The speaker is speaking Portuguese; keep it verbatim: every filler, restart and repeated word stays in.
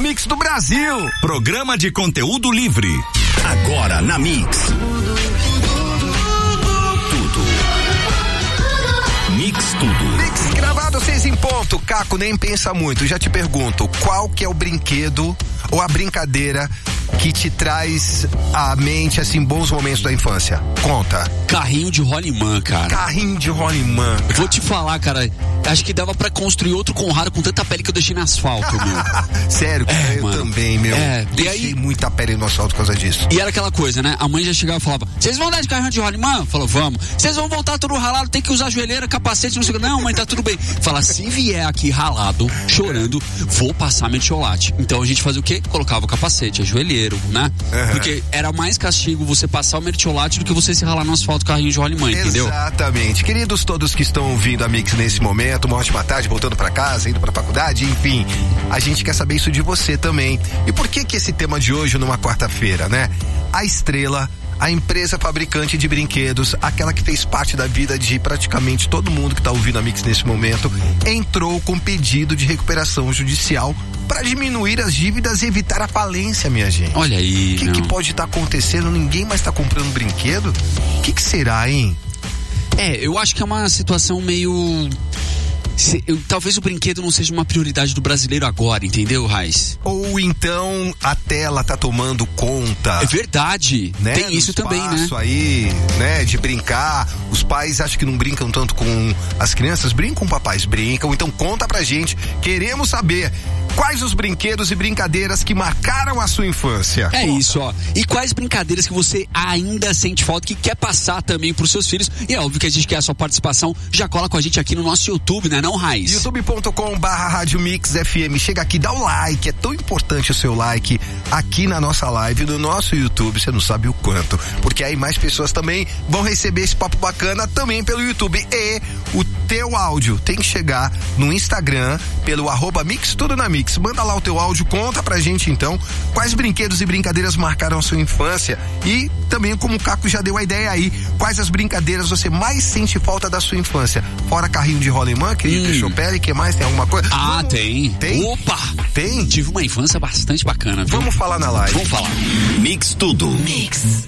Mix do Brasil. Programa de conteúdo livre. Agora na Mix. Tudo. Mix tudo. Mix gravado seis em ponto. Caco, nem pensa muito. Já te pergunto, qual que é o brinquedo ou a brincadeira que te traz à mente, assim, bons momentos da infância? Conta. Carrinho de rolimã, cara. Carrinho de rolimã. Vou te falar, cara, acho que dava pra construir outro Conrado com tanta pele que eu deixei no asfalto, meu. Sério, cara, é, eu mano. também, meu. É, deixei e aí... muita pele no asfalto por causa disso. E era aquela coisa, né? A mãe já chegava e falava, vocês vão dar de carrinho de rolimã? Falou, vamos. Vocês vão voltar todo ralado, tem que usar joelheira, capacete, não sei o que. Não, mãe, tá tudo bem. Fala, se vier aqui ralado, chorando, vou passar mertiolate. Então a gente fazia o quê? Colocava o capacete, a joelheiro, né? Uhum. Porque era mais castigo você passar o mertiolate do que você se ralar no asfalto carrinho de rolimã, entendeu? Exatamente. Queridos todos que estão ouvindo a Mix nesse momento, uma ótima tarde, voltando pra casa, indo pra faculdade, enfim, a gente quer saber isso de você também. E por que que esse tema de hoje, numa quarta-feira, né? A Estrela, a empresa fabricante de brinquedos, aquela que fez parte da vida de praticamente todo mundo que tá ouvindo a Mix nesse momento, entrou com pedido de recuperação judicial para diminuir as dívidas e evitar a falência, minha gente. Olha aí, O que, que pode estar tá acontecendo? Ninguém mais tá comprando brinquedo? O que que será, hein? É, eu acho que é uma situação meio... Se, eu, talvez o brinquedo não seja uma prioridade do brasileiro agora, entendeu, Raiz? Ou então a tela tá tomando conta. É verdade, né? Tem isso também, né? Isso aí, né? De brincar. Os pais acho que não brincam tanto com as crianças. Brincam, papais brincam. Então conta pra gente. Queremos saber quais os brinquedos e brincadeiras que marcaram a sua infância. É conta. Isso, ó. E quais brincadeiras que você ainda sente falta, que quer passar também pros seus filhos. E é óbvio que a gente quer a sua participação. Já cola com a gente aqui no nosso YouTube, né? Não, Raiz? youtube ponto com barra Rádio Mix F M. Chega aqui, dá o like. É tão importante o seu like aqui na nossa live, no nosso YouTube. Você não sabe o quanto. Porque aí mais pessoas também vão receber esse papo bacana também pelo YouTube. E o teu áudio tem que chegar no Instagram pelo arroba Mix Tudo na Mix. Manda lá o teu áudio, conta pra gente então quais brinquedos e brincadeiras marcaram a sua infância e também, como o Caco já deu a ideia aí, quais as brincadeiras você mais sente falta da sua infância. Fora carrinho de rolimã, que hum. fechou pele, que mais? Tem alguma coisa? Ah, Vamos... tem. Tem? Opa! Tem? Tive uma infância bastante bacana, viu? Vamos falar na live. Vamos falar. Mix Tudo. Mix.